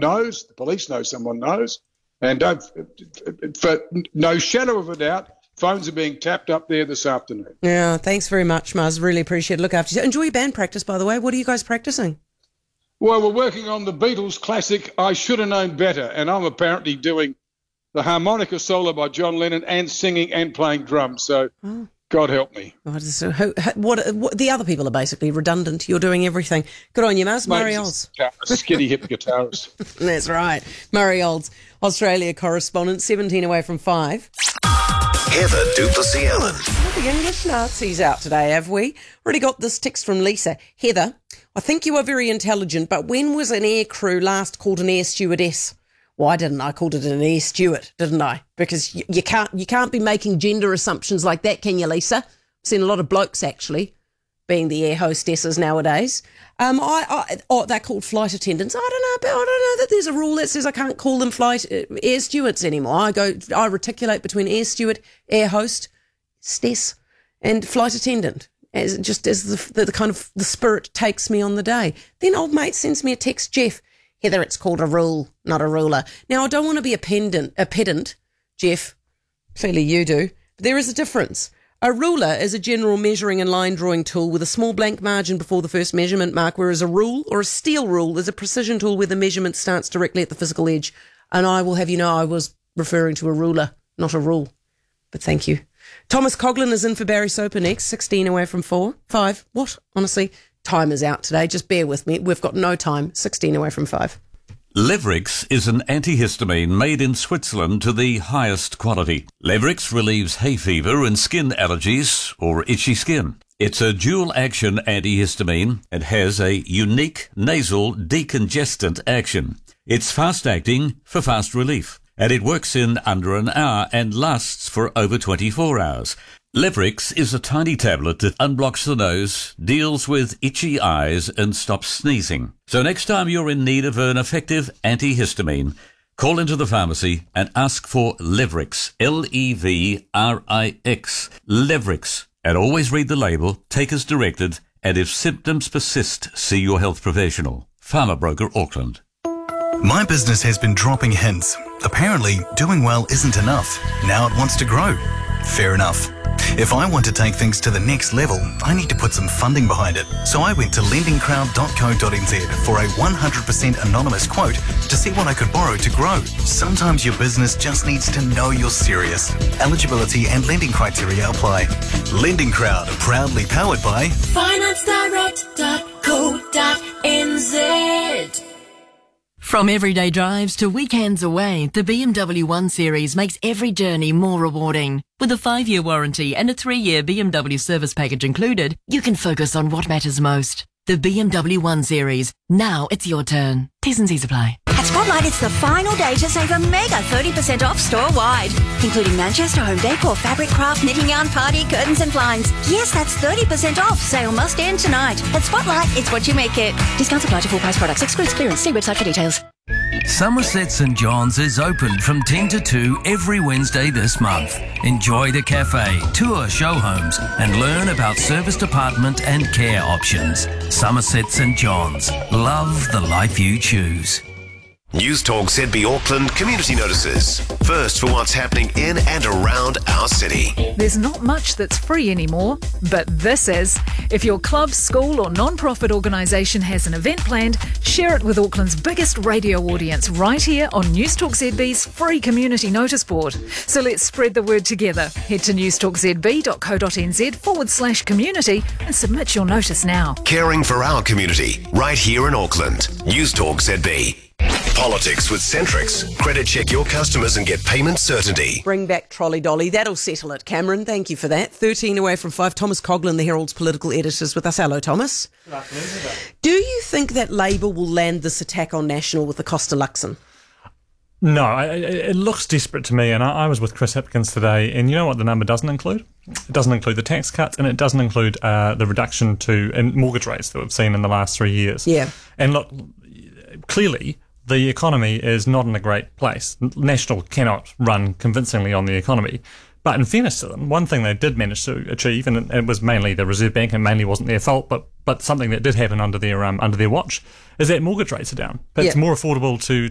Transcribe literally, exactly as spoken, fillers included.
knows, the police know someone knows, and don't, for no shadow of a doubt, phones are being tapped up there this afternoon. Yeah, thanks very much, Muzz. Really appreciate it. Look after you. Enjoy your band practice, by the way. What are you guys practicing? Well, we're working on the Beatles classic, I Should Have Known Better, and I'm apparently doing the harmonica solo by John Lennon and singing and playing drums, so oh. God help me. What, is, what, what, what, the other people are basically redundant. You're doing everything. Good on you, Muzz. Murray Olds. A skinny hip guitarist. That's right. Murray Olds, Australia correspondent, seventeen away from five. Heather du Plessis-Allen. The English Nazis out today, have we? Already got this text from Lisa. Heather, I think you are very intelligent, but when was an air crew last called an air stewardess? Why didn't I call it an air steward, didn't I? Because you, you can't you can't be making gender assumptions like that, can you, Lisa? I've seen a lot of blokes, actually, being the air hostesses nowadays. Um, I, I oh, they're called flight attendants. I don't know. I don't know that there's a rule that says I can't call them flight uh, air stewards anymore. I go, I reticulate between air steward, air host, stess, and flight attendant, as just as the, the, the kind of the spirit takes me on the day. Then old mate sends me a text, Jeff. Heather, it's called a rule, not a ruler. Now, I don't want to be a pedant, a pedant, Jeff. Clearly you do. But there is a difference. A ruler is a general measuring and line drawing tool with a small blank margin before the first measurement mark, whereas a rule or a steel rule is a precision tool where the measurement starts directly at the physical edge. And I will have you know I was referring to a ruler, not a rule. But thank you. Thomas Coughlin is in for Barry Soper next, sixteen away from four. Five. What? Honestly, time is out today. Just bear with me. We've got no time. sixteen away from five. Levrix is an antihistamine made in Switzerland to the highest quality. Levrix relieves hay fever and skin allergies or itchy skin. It's a dual-action antihistamine and has a unique nasal decongestant action. It's fast-acting for fast relief, and it works in under an hour and lasts for over twenty-four hours. Levrix is a tiny tablet that unblocks the nose, deals with itchy eyes, and stops sneezing. So next time you're in need of an effective antihistamine, call into the pharmacy and ask for Levrix, L E V R I X, Levrix. And always read the label, take as directed, and if symptoms persist, see your health professional. Pharma Broker Auckland. My business has been dropping hints. Apparently, doing well isn't enough. Now it wants to grow. Fair enough. If I want to take things to the next level, I need to put some funding behind it. So I went to lending crowd dot co dot n z for a one hundred percent anonymous quote to see what I could borrow to grow. Sometimes your business just needs to know you're serious. Eligibility and lending criteria apply. Lending Crowd, proudly powered by finance direct dot co dot n z. From everyday drives to weekends away, the B M W one Series makes every journey more rewarding. With a five-year warranty and a three-year B M W service package included, you can focus on what matters most. The B M W one Series. Now it's your turn. T's and C's apply. At Spotlight, it's the final day to save a mega thirty percent off store-wide, including Manchester home decor, fabric, craft, knitting yarn, party, curtains and blinds. Yes, that's thirty percent off. Sale must end tonight. At Spotlight, it's what you make it. Discounts apply to full price products. Excludes clearance. See website for details. Somerset St John's is open from ten to two every Wednesday this month. Enjoy the cafe, tour show homes and learn about service department and care options. Somerset St John's. Love the life you choose. News Talk Z B Auckland community notices. First for what's happening in and around our city. There's not much that's free anymore, but this is. If your club, school or non-profit organisation has an event planned, share it with Auckland's biggest radio audience right here on News Talk Z B's free community notice board. So let's spread the word together. Head to newstalkzb.co.nz forward slash community and submit your notice now. Caring for our community right here in Auckland. News Talk Z B. Politics with Centrix. Credit check your customers and get payment certainty. Bring back Trolley Dolly. That'll settle it, Cameron. Thank you for that. thirteen away from five. Thomas Coughlin, the Herald's political editor, is with us. Hello, Thomas. Good afternoon. Do you think that Labour will land this attack on National with the Costa Luxon? No, I, it looks desperate to me, and I, I was with Chris Hipkins today, and you know what the number doesn't include? It doesn't include the tax cuts, and it doesn't include uh, the reduction to in mortgage rates that we've seen in the last three years. Yeah. And look, clearly the economy is not in a great place. National cannot run convincingly on the economy. But in fairness to them, one thing they did manage to achieve, and it was mainly the Reserve Bank, and mainly wasn't their fault, but but something that did happen under their um, under their watch, is that mortgage rates are down. But yeah. It's more affordable to